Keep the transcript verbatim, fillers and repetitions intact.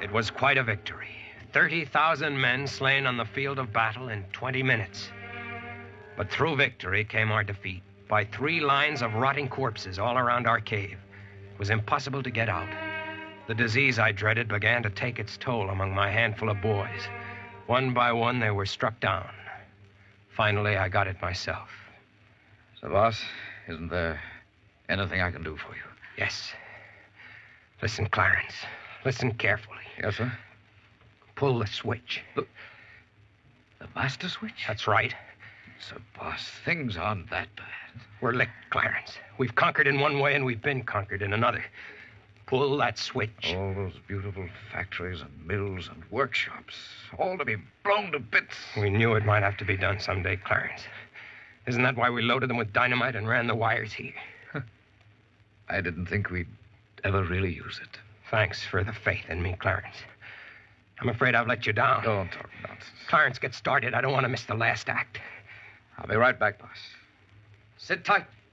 It was quite a victory. thirty thousand men slain on the field of battle in twenty minutes. But through victory came our defeat by three lines of rotting corpses all around our cave. It was impossible to get out. The disease I dreaded began to take its toll among my handful of boys. One by one, they were struck down. Finally, I got it myself. So, boss, isn't there anything I can do for you? Yes. Listen, Clarence. Listen carefully. Yes, sir? Pull the switch. The, the master switch? That's right. So, boss, things aren't that bad. We're licked, Clarence. We've conquered in one way and we've been conquered in another. Pull that switch. All those beautiful factories and mills and workshops, all to be blown to bits. We knew it might have to be done someday, Clarence. Isn't that why we loaded them with dynamite and ran the wires here? I didn't think we'd ever really use it. Thanks for the faith in me, Clarence. I'm afraid I've let you down. Don't talk nonsense. Clarence, get started. I don't want to miss the last act. I'll be right back, boss. Sit tight.